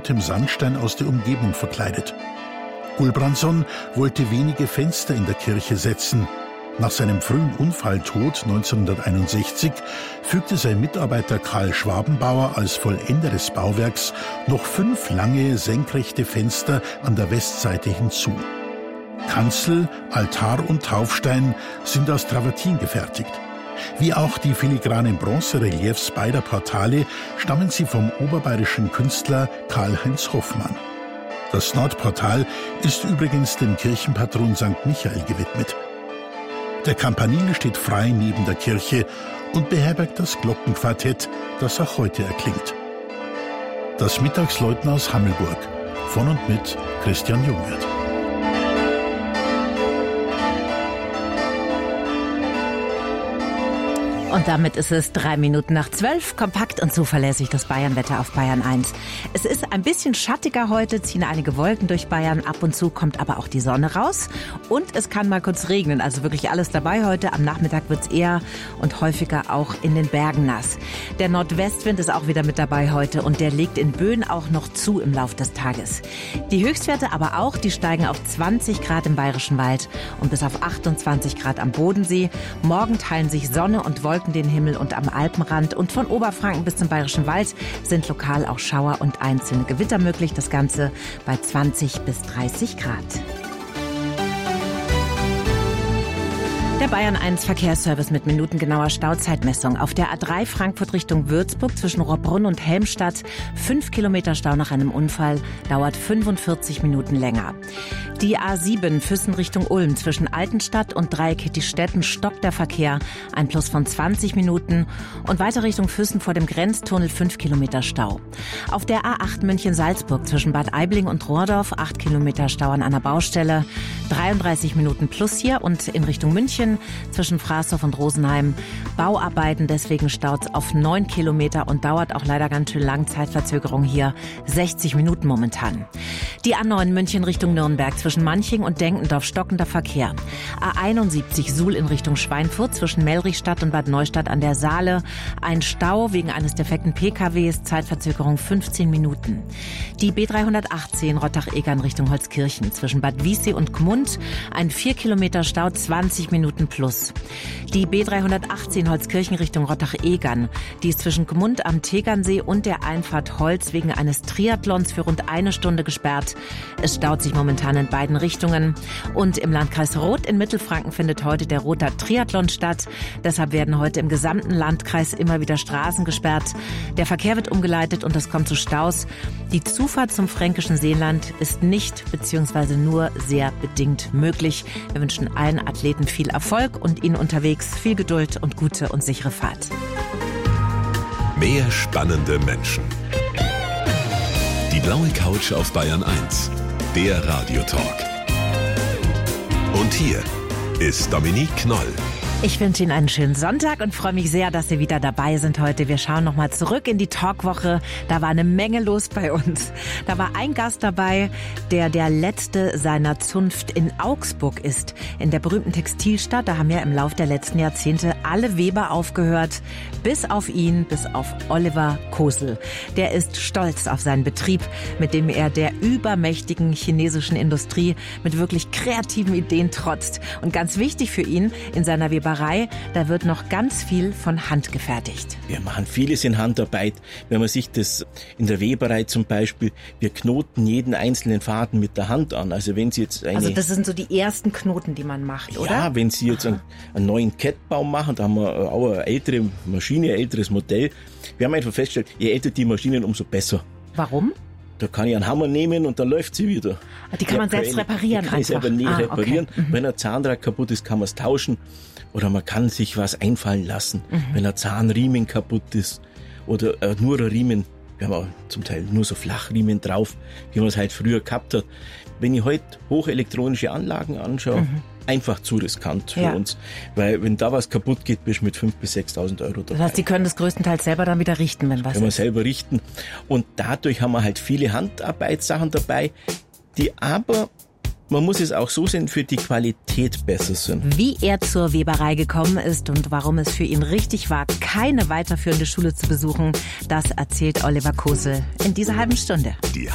rotem Sandstein aus der Umgebung verkleidet. Gulbrandsson wollte wenige Fenster in der Kirche setzen. Nach seinem frühen Unfalltod 1961 fügte sein Mitarbeiter Karl Schwabenbauer als Vollender des Bauwerks noch 5 lange senkrechte Fenster an der Westseite hinzu. Kanzel, Altar und Taufstein sind aus Travertin gefertigt. Wie auch die filigranen Bronzereliefs beider Portale stammen sie vom oberbayerischen Künstler Karl-Heinz Hoffmann. Das Nordportal ist übrigens dem Kirchenpatron St. Michael gewidmet. Der Campanile steht frei neben der Kirche und beherbergt das Glockenquartett, das auch heute erklingt. Das Mittagsläuten aus Hammelburg, von und mit Christian Jungwirth. Und damit ist es 12:03, kompakt und zuverlässig das Bayernwetter auf Bayern 1. Es ist ein bisschen schattiger heute, ziehen einige Wolken durch Bayern, ab und zu kommt aber auch die Sonne raus und es kann mal kurz regnen, also wirklich alles dabei heute. Am Nachmittag wird es eher und häufiger auch in den Bergen nass. Der Nordwestwind ist auch wieder mit dabei heute und der legt in Böen auch noch zu im Lauf des Tages. Die Höchstwerte aber auch, die steigen auf 20 Grad im Bayerischen Wald und bis auf 28 Grad am Bodensee. Morgen teilen sich Sonne und Wolken den Himmel und am Alpenrand und von Oberfranken bis zum Bayerischen Wald sind lokal auch Schauer und einzelne Gewitter möglich. Das Ganze bei 20 bis 30 Grad. Der Bayern 1 Verkehrsservice mit minutengenauer Stauzeitmessung. Auf der A3 Frankfurt Richtung Würzburg zwischen Rohrbrunn und Helmstadt 5 Kilometer Stau nach einem Unfall, dauert 45 Minuten länger. Die A7 Füssen Richtung Ulm zwischen Altenstadt und Dreieckittichstetten stockt der Verkehr, ein Plus von 20 Minuten und weiter Richtung Füssen vor dem Grenztunnel 5 Kilometer Stau. Auf der A8 München-Salzburg zwischen Bad Aibling und Rohrdorf 8 Kilometer Stau an einer Baustelle, 33 Minuten plus hier und in Richtung München zwischen Fraßdorf und Rosenheim Bauarbeiten, deswegen staut auf 9 Kilometer und dauert auch leider ganz schön lang, Zeitverzögerung hier 60 Minuten momentan. Die A9 München Richtung Nürnberg zwischen Manching und Denkendorf stockender Verkehr. A71 Suhl in Richtung Schweinfurt zwischen Mellrichstadt und Bad Neustadt an der Saale. Ein Stau wegen eines defekten PKWs, Zeitverzögerung 15 Minuten. Die B318 Rottach-Egern Richtung Holzkirchen zwischen Bad Wiessee und Gmund. Ein 4 Kilometer Stau, 20 Minuten plus. Die B318 Holzkirchen Richtung Rottach-Egern. Die ist zwischen Gmund am Tegernsee und der Einfahrt Holz wegen eines Triathlons für rund 1 Stunde gesperrt. Es staut sich momentan in beiden Richtungen. Und im Landkreis Roth in Mittelfranken findet heute der Rother Triathlon statt. Deshalb werden heute im gesamten Landkreis immer wieder Straßen gesperrt. Der Verkehr wird umgeleitet und es kommt zu Staus. Die Zufahrt zum fränkischen Seenland ist nicht bzw. nur sehr bedingt möglich. Wir wünschen allen Athleten viel Erfolg und Ihnen unterwegs viel Geduld und gute und sichere Fahrt. Mehr spannende Menschen. Die blaue Couch auf Bayern 1. Der Radiotalk. Und hier ist Dominique Knoll. Ich wünsche Ihnen einen schönen Sonntag und freue mich sehr, dass Sie wieder dabei sind heute. Wir schauen nochmal zurück in die Talkwoche. Da war eine Menge los bei uns. Da war ein Gast dabei, der letzte seiner Zunft in Augsburg ist. In der berühmten Textilstadt. Da haben ja im Lauf der letzten Jahrzehnte alle Weber aufgehört. Bis auf ihn, bis auf Oliver Kosel. Der ist stolz auf seinen Betrieb, mit dem er der übermächtigen chinesischen Industrie mit wirklich kreativen Ideen trotzt. Und ganz wichtig für ihn in seiner Weberei, da wird noch ganz viel von Hand gefertigt. Wir machen vieles in Handarbeit. Wenn man sich das in der Weberei zum Beispiel, wir knoten jeden einzelnen Faden mit der Hand an. Also wenn Sie jetzt Also das sind so die ersten Knoten, die man macht, oder? Ja, wenn Sie jetzt einen neuen Kettbaum machen, da haben wir auch eine ältere Maschine, ein älteres Modell. Wir haben einfach festgestellt, je älter die Maschinen, umso besser. Warum? Da kann ich einen Hammer nehmen und dann läuft sie wieder. Die kann man selbst reparieren Die kann ich selber nicht reparieren. Okay. Wenn ein Zahnrad kaputt ist, kann man es tauschen. Oder man kann sich was einfallen lassen. Wenn ein Zahnriemen kaputt ist oder nur ein Riemen. Wir haben auch zum Teil nur so Flachriemen drauf, wie man es halt früher gehabt hat. Wenn ich heute hochelektronische Anlagen anschaue, einfach zu riskant für uns. Weil wenn da was kaputt geht, bist du mit 5.000 bis 6.000 Euro dabei. Das heißt, Sie können das größtenteils selber dann wieder richten, wenn was ist. Können wir selber richten. Und dadurch haben wir halt viele Handarbeitssachen dabei, die aber, man muss es auch so sehen, für die Qualität besser sind. Wie er zur Weberei gekommen ist und warum es für ihn richtig war, keine weiterführende Schule zu besuchen, das erzählt Oliver Kosel in dieser halben Stunde. Die